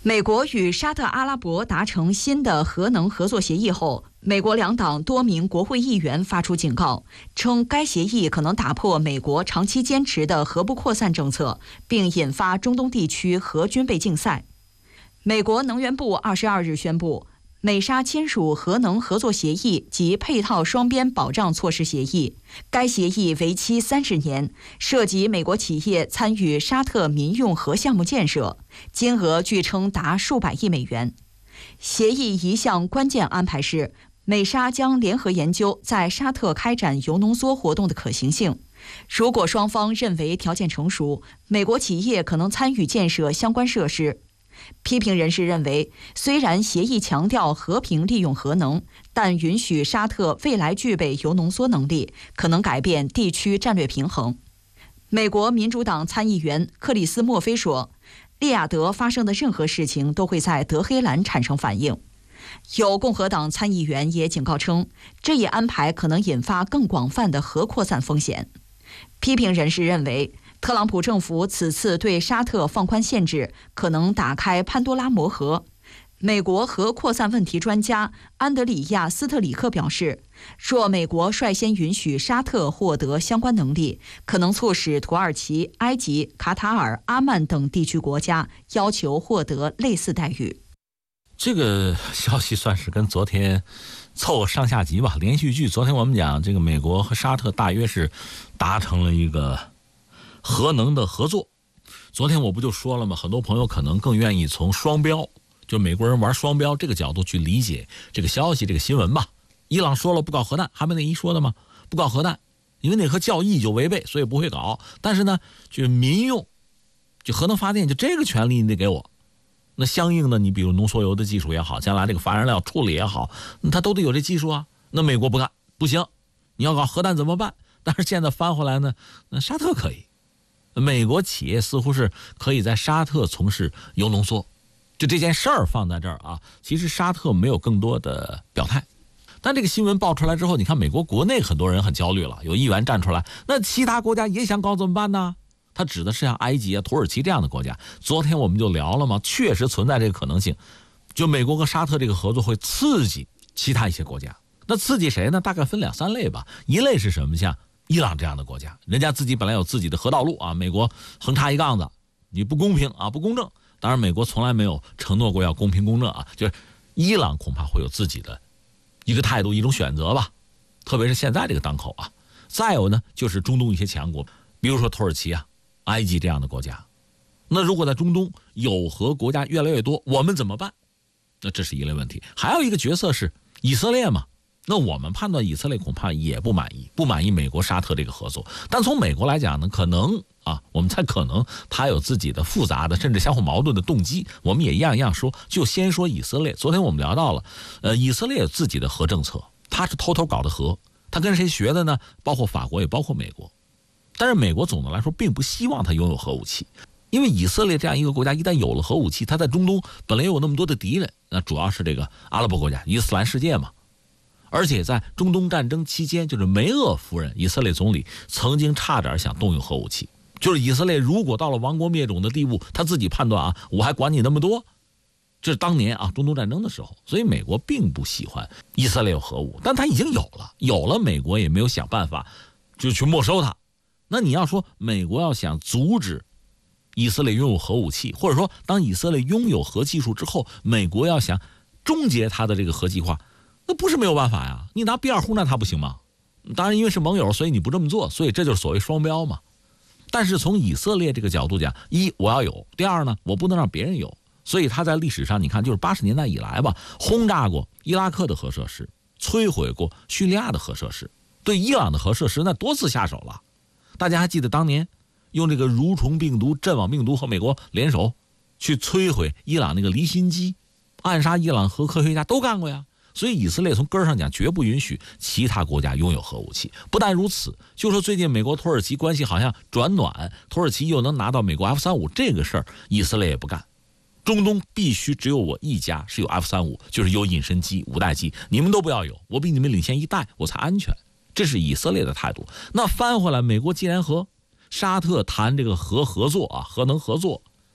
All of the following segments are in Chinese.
美国与沙特阿拉伯达成新的核能合作协议后，美国两党多名国会议员发出警告，称该协议可能打破美国长期坚持的核不扩散政策，并引发中东地区核军备竞赛。美国能源部22日宣布，美沙签署核能合作协议及配套双边保障措施协议，该协议为期30年，涉及美国企业参与沙特民用核项目建设，金额据称达数百亿美元。协议一项关键安排是，美沙将联合研究在沙特开展铀浓缩活动的可行性。如果双方认为条件成熟，美国企业可能参与建设相关设施。批评人士认为，虽然协议强调和平利用核能，但允许沙特未来具备铀浓缩能力，可能改变地区战略平衡。美国民主党参议员克里斯·墨菲说，利雅得发生的任何事情都会在德黑兰产生反应。有共和党参议员也警告称，这一安排可能引发更广泛的核扩散风险。批评人士认为，特朗普政府此次对沙特放宽限制，可能打开潘多拉魔盒。美国核扩散问题专家安德里亚·斯特里克表示，若美国率先允许沙特获得相关能力，可能促使土耳其、埃及、卡塔尔、阿曼等地区国家要求获得类似待遇。 这个消息算是跟昨天凑上下集吧，连续剧。昨天我们讲这个美国和沙特大约是达成了一个核能的合作。昨天我不就说了吗？很多朋友可能更愿意从双标，就美国人玩双标这个角度去理解这个消息、这个新闻吧。伊朗说了不搞核弹，哈梅内伊说的吗？不搞核弹，因为那和教义就违背，所以不会搞。但是呢，就民用，就核能发电，就这个权利你得给我。那相应的，你比如浓缩铀的技术也好，将来这个发燃料处理也好，它都得有这技术啊。那美国不干，不行，你要搞核弹怎么办？但是现在翻回来呢，那沙特可以，美国企业似乎是可以在沙特从事铀浓缩，就这件事儿放在这儿啊。其实沙特没有更多的表态，但这个新闻爆出来之后，你看美国国内很多人很焦虑了，有议员站出来，那其他国家也想搞怎么办呢？他指的是像埃及啊、土耳其这样的国家。昨天我们就聊了嘛，确实存在这个可能性，就美国和沙特这个合作会刺激其他一些国家。那刺激谁呢？大概分2、3类吧。一类是什么？像伊朗这样的国家，人家自己本来有自己的核道路啊，美国横插一杠子，你不公平啊，不公正。当然，美国从来没有承诺过要公平公正啊，就是伊朗恐怕会有自己的一个态度、一种选择吧，特别是现在这个当口啊。再有呢，就是中东一些强国，比如说土耳其啊、埃及这样的国家。那如果在中东有核国家越来越多，我们怎么办？那这是一类问题。还有一个角色是以色列嘛。那我们判断以色列恐怕也不满意美国沙特这个合作。但从美国来讲呢，可能啊，我们猜可能他有自己的复杂的甚至相互矛盾的动机。我们也一样一样说，就先说以色列。昨天我们聊到了，以色列有自己的核政策，他是偷偷搞的核，他跟谁学的呢？包括法国也包括美国。但是美国总的来说并不希望他拥有核武器，因为以色列这样一个国家一旦有了核武器，他在中东本来有那么多的敌人，那主要是这个阿拉伯国家、伊斯兰世界嘛。而且在中东战争期间，就是梅厄夫人以色列总理曾经差点想动用核武器，就是以色列如果到了亡国灭种的地步，他自己判断啊，我还管你那么多。这是当年啊中东战争的时候，所以美国并不喜欢以色列有核武，但他已经有了，美国也没有想办法就去没收它。那你要说美国要想阻止以色列拥有核武器，或者说当以色列拥有核技术之后，美国要想终结它的这个核计划，那不是没有办法呀。你拿 B2 轰炸它不行吗？当然因为是盟友，所以你不这么做，所以这就是所谓双标嘛。但是从以色列这个角度讲，一我要有，第二呢，我不能让别人有。所以他在历史上你看，就是80年代以来吧，轰炸过伊拉克的核设施，摧毁过叙利亚的核设施，对伊朗的核设施那多次下手了。大家还记得当年用这个蠕虫病毒、阵网病毒和美国联手去摧毁伊朗那个离心机，暗杀伊朗核科学家都干过呀。所以以色列从根上讲绝不允许其他国家拥有核武器。不但如此，就说最近美国土耳其关系好像转暖，土耳其又能拿到美国 F-35这个事儿，以色列也不干。中东必须只有我一家是有 F-35，就是有隐身机、五代机，你们都不要有，我比你们领先一代，我才安全。这是以色列的态度。那翻回来，美国既然和沙特谈这个核合作啊，核能合作，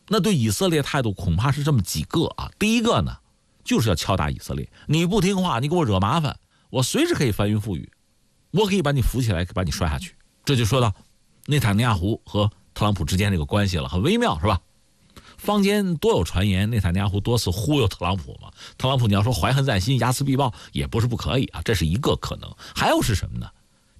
那对以色列态度恐怕是这么几个啊。第一个呢，就是要敲打以色列，你不听话，你给我惹麻烦，我随时可以翻云覆雨，我可以把你扶起来，把你摔下去。这就说到内塔尼亚胡和特朗普之间这个关系了，很微妙，是吧？坊间多有传言，内塔尼亚胡多次忽悠特朗普嘛。特朗普你要说怀恨在心、睚眦必报，也不是不可以啊，这是一个可能。还有是什么呢？